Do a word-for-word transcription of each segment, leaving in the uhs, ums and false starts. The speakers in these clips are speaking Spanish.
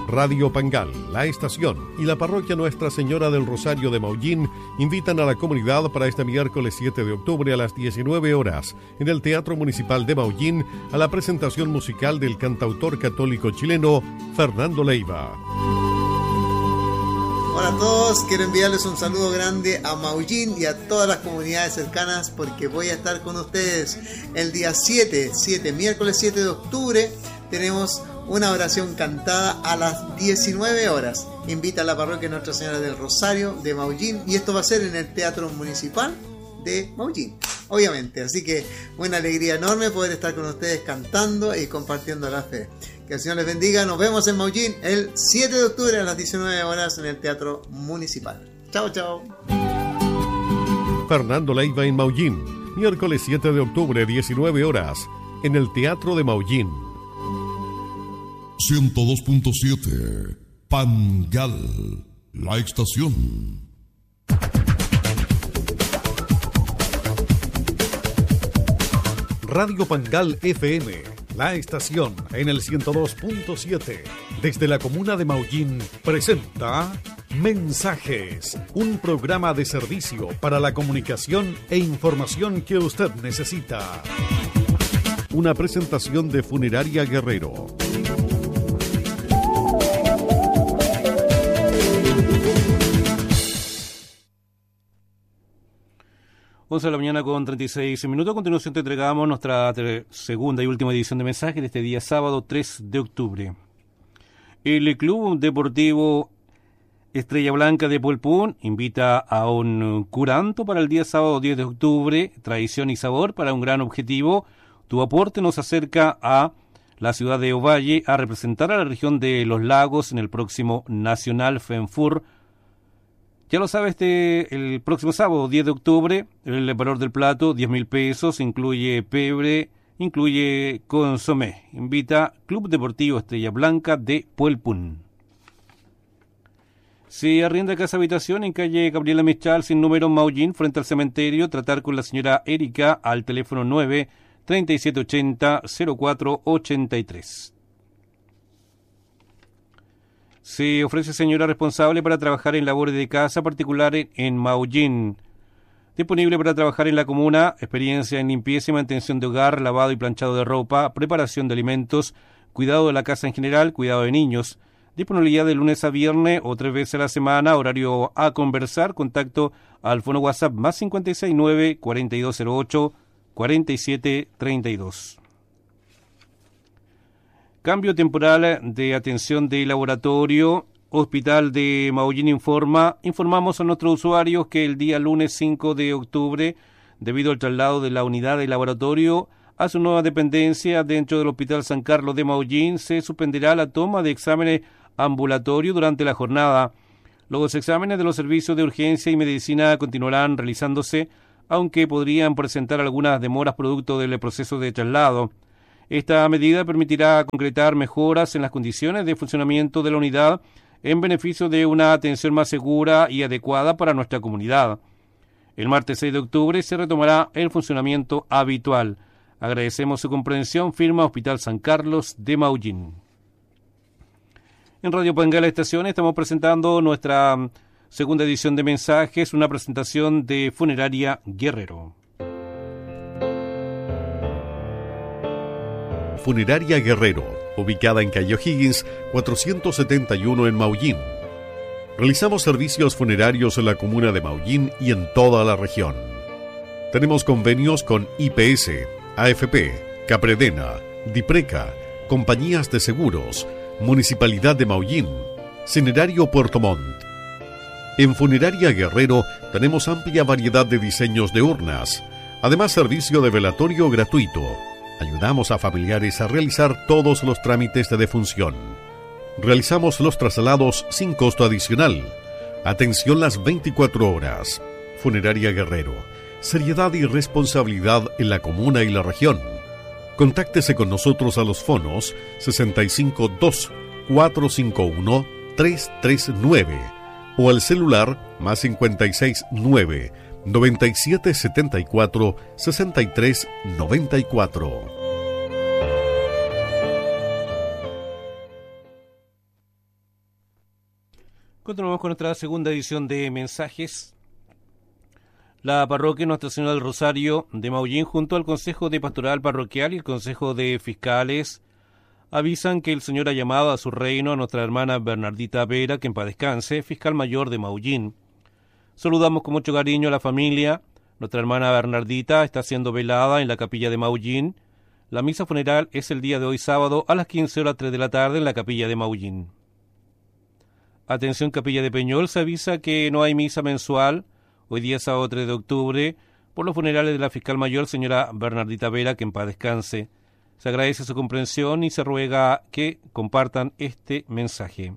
Radio Pangal, La Estación y la parroquia Nuestra Señora del Rosario de Maullín invitan a la comunidad para este miércoles siete de octubre a las diecinueve horas en el Teatro Municipal de Maullín a la presentación musical del cantautor católico chileno Fernando Leiva. Hola a todos, quiero enviarles un saludo grande a Maullín y a todas las comunidades cercanas porque voy a estar con ustedes el día siete, siete, miércoles siete de octubre. Tenemos una oración cantada a las diecinueve horas. Invita a la parroquia Nuestra Señora del Rosario de Maullín y esto va a ser en el Teatro Municipal de Maullín, obviamente. Así que una alegría enorme poder estar con ustedes cantando y compartiendo la fe. Que el Señor les bendiga. Nos vemos en Maullín el siete de octubre a las diecinueve horas en el Teatro Municipal. Chao, chao. Fernando Leiva en Maullín, miércoles siete de octubre, diecinueve horas, en el Teatro de Maullín. ciento dos punto siete Pangal, La Estación. Radio Pangal F M, La Estación, en el ciento dos punto siete, desde la comuna de Maullín, presenta Mensajes, un programa de servicio para la comunicación e información que usted necesita. Una presentación de Funeraria Guerrero. once de la mañana con treinta y seis minutos. A continuación te entregamos nuestra segunda y última edición de mensajes de este día sábado tres de octubre. El Club Deportivo Estrella Blanca de Puelpún invita a un curanto para el día sábado diez de octubre. Tradición y sabor para un gran objetivo. Tu aporte nos acerca a la ciudad de Ovalle a representar a la región de Los Lagos en el próximo Nacional FENFUR. Ya lo sabe, este el próximo sábado, diez de octubre, el valor del plato, diez mil pesos, incluye pebre, incluye consomé. Invita Club Deportivo Estrella Blanca de Puelpún. Se arrienda casa habitación en calle Gabriela Mechal, sin número, Maullín, frente al cementerio. Tratar con la señora Erika al teléfono nueve, treinta y siete ochenta, cero cuatro ochenta y tres. Se ofrece señora responsable para trabajar en labores de casa particular en Maullín. Disponible para trabajar en la comuna, experiencia en limpieza y mantención de hogar, lavado y planchado de ropa, preparación de alimentos, cuidado de la casa en general, cuidado de niños. Disponibilidad de lunes a viernes o tres veces a la semana, horario a conversar, contacto al fono WhatsApp más cincuenta y seis nueve, cuarenta y dos cero ocho, cuarenta y siete treinta y dos. Cambio temporal de atención de laboratorio. Hospital de Maullín informa. Informamos a nuestros usuarios que el día lunes cinco de octubre, debido al traslado de la unidad de laboratorio a su nueva dependencia dentro del Hospital San Carlos de Maullín, se suspenderá la toma de exámenes ambulatorios durante la jornada. Los exámenes de los servicios de urgencia y medicina continuarán realizándose, aunque podrían presentar algunas demoras producto del proceso de traslado. Esta medida permitirá concretar mejoras en las condiciones de funcionamiento de la unidad en beneficio de una atención más segura y adecuada para nuestra comunidad. El martes seis de octubre se retomará el funcionamiento habitual. Agradecemos su comprensión, firma Hospital San Carlos de Maullín. En Radio Pangal La Estación estamos presentando nuestra segunda edición de mensajes, una presentación de Funeraria Guerrero. Funeraria Guerrero, ubicada en calle O'Higgins, cuatrocientos setenta y uno en Maullín. Realizamos servicios funerarios en la comuna de Maullín y en toda la región. Tenemos convenios con I P S, A F P, Capredena, Dipreca, compañías de seguros, Municipalidad de Maullín, Cinerario Puerto Montt. En Funeraria Guerrero tenemos amplia variedad de diseños de urnas, además servicio de velatorio gratuito. Ayudamos a familiares a realizar todos los trámites de defunción. Realizamos los traslados sin costo adicional. Atención las veinticuatro horas. Funeraria Guerrero. Seriedad y responsabilidad en la comuna y la región. Contáctese con nosotros a los fonos sesenta y cinco dos, cuatrocientos cincuenta y uno, trescientos treinta y nueve o al celular más cincuenta y seis nueve, noventa y siete setenta y cuatro, sesenta y tres noventa y cuatro. Continuamos con nuestra segunda edición de mensajes. La parroquia Nuestra Señora del Rosario de Maullín, junto al Consejo de Pastoral Parroquial y el Consejo de Fiscales, avisan que el Señor ha llamado a su reino a nuestra hermana Bernardita Vera, que en paz descanse, fiscal mayor de Maullín. Saludamos con mucho cariño a la familia. Nuestra hermana Bernardita está siendo velada en la capilla de Maullín. La misa funeral es el día de hoy sábado a las quince horas tres de la tarde en la capilla de Maullín. Atención, Capilla de Peñol, se avisa que no hay misa mensual hoy día sábado tres de octubre por los funerales de la fiscal mayor señora Bernardita Vera, que en paz descanse. Se agradece su comprensión y se ruega que compartan este mensaje.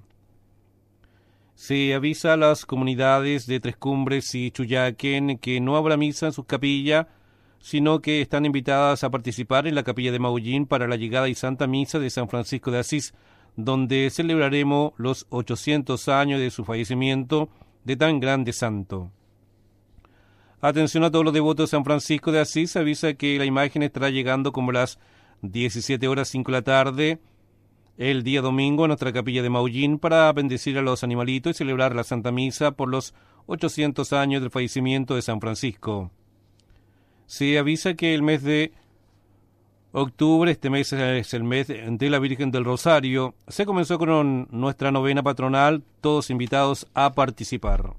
Se avisa a las comunidades de Tres Cumbres y Chuyaquén que no habrá misa en sus capillas, sino que están invitadas a participar en la capilla de Maullín para la llegada y Santa Misa de San Francisco de Asís, donde celebraremos los ochocientos años de su fallecimiento de tan grande santo. Atención a todos los devotos de San Francisco de Asís, se avisa que la imagen estará llegando como las diecisiete horas cinco de la tarde el día domingo a nuestra capilla de Maullín para bendecir a los animalitos y celebrar la Santa Misa por los ochocientos años del fallecimiento de San Francisco. Se avisa que el mes de octubre, este mes es el mes de la Virgen del Rosario, se comenzó con nuestra novena patronal, todos invitados a participar.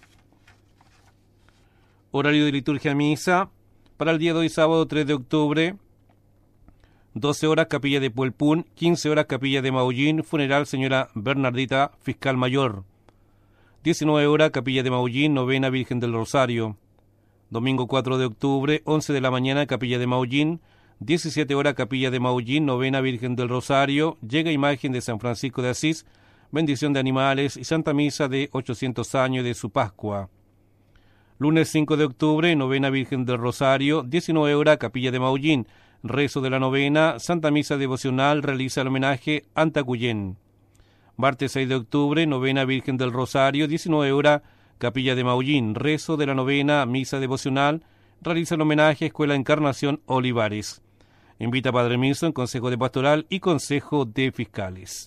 Horario de liturgia misa para el día de hoy sábado tres de octubre, doce horas capilla de Puelpún, quince horas capilla de Maullín, funeral señora Bernardita, fiscal mayor. diecinueve horas capilla de Maullín, novena Virgen del Rosario. Domingo cuatro de octubre, once de la mañana capilla de Maullín, diecisiete horas capilla de Maullín, novena Virgen del Rosario, llega imagen de San Francisco de Asís, bendición de animales y Santa Misa de ochocientos años de su Pascua. Lunes cinco de octubre, novena Virgen del Rosario, diecinueve horas capilla de Maullín, rezo de la novena, Santa Misa devocional, realiza el homenaje Antacuyén. Martes seis de octubre, novena Virgen del Rosario, diecinueve horas capilla de Maullín, rezo de la novena, misa devocional, realiza el homenaje Escuela Encarnación Olivares. Invita a Padre Milson, Consejo de Pastoral y Consejo de Fiscales.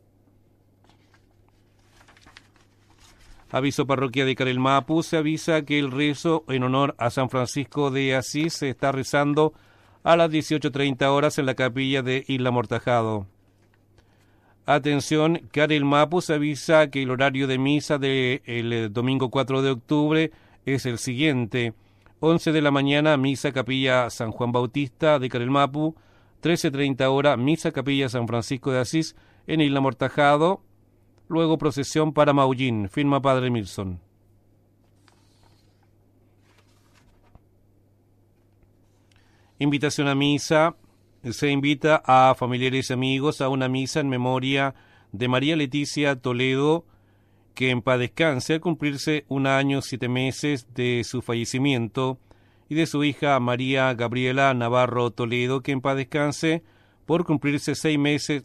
Aviso parroquia de Carelmapu, se avisa que el rezo en honor a San Francisco de Asís se está rezando a las dieciocho treinta horas en la capilla de Isla Mortajado. Atención, Carelmapu, se avisa que el horario de misa del domingo cuatro de octubre es el siguiente: once de la mañana, misa capilla San Juan Bautista de Carelmapu, trece treinta horas, misa capilla San Francisco de Asís en Isla Mortajado, luego procesión para Maullín, firma Padre Milson. Invitación a misa. Se invita a familiares y amigos a una misa en memoria de María Leticia Toledo, que en paz descanse al cumplirse un año, siete meses de su fallecimiento, y de su hija María Gabriela Navarro Toledo, que en paz descanse por cumplirse seis meses